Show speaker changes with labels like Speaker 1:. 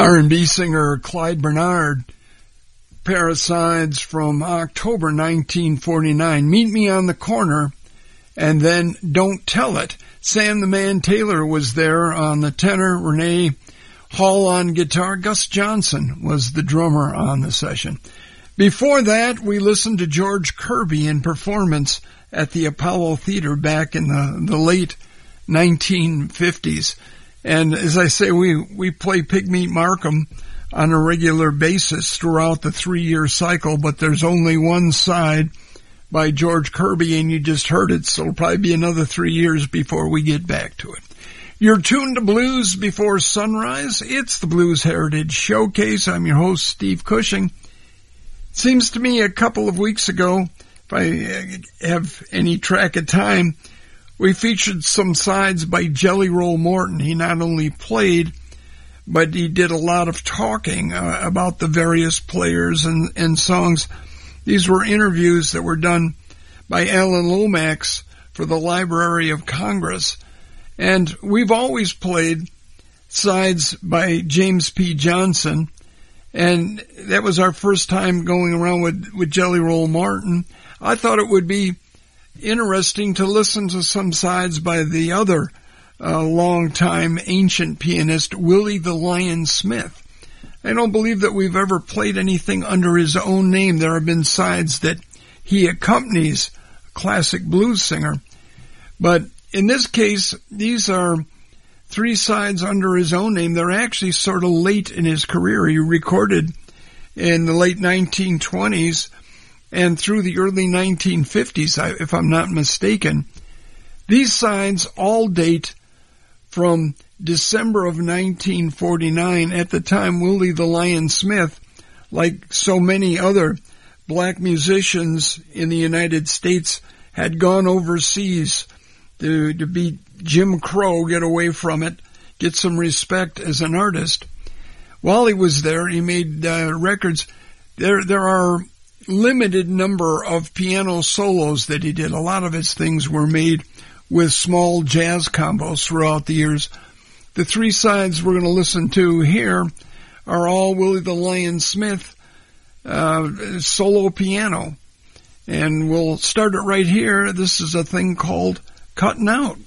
Speaker 1: R&B singer Clyde Bernard, pair of sides from October 1949, Meet Me on the Corner, and then Don't Tell It. Sam the Man Taylor was there on the tenor, Renee Hall on guitar, Gus Johnson was the drummer on the session. Before that, we listened to George Kirby in performance at the Apollo Theater back in the late 1950s. And as I say, we play Pigmeat Markham on a regular basis throughout the 3-year cycle, but there's only one side by George Kirby, and you just heard it, so it'll probably be another 3 years before we get back to it. You're tuned to Blues Before Sunrise. It's the Blues Heritage Showcase. I'm your host, Steve Cushing. Seems to me a couple of weeks ago, if I have any track of time, we featured some sides by Jelly Roll Morton. He not only played, but he did a lot of talking about the various players and songs. These were interviews that were done by Alan Lomax for the Library of Congress. And we've always played sides by James P. Johnson, and that was our first time going around with Jelly Roll Morton. I thought it would be interesting to listen to some sides by the other long-time ancient pianist, Willie the Lion Smith. I don't believe that we've ever played anything under his own name. There have been sides that he accompanies, a classic blues singer. But in this case, these are 3 sides under his own name. They're actually sort of late in his career. He recorded in the late 1920s and through the early 1950s, if I'm not mistaken. These sides all date from December of 1949. At the time, Willie the Lion Smith, like so many other black musicians in the United States, had gone overseas to beat Jim Crow, get away from it, get some respect as an artist. While he was there, he made records. There are limited number of piano solos that he did. A lot of his things were made with small jazz combos throughout the years. The 3 sides we're going to listen to here are all Willie the Lion Smith solo piano. And we'll start it right here. This is a thing called Cutting Out.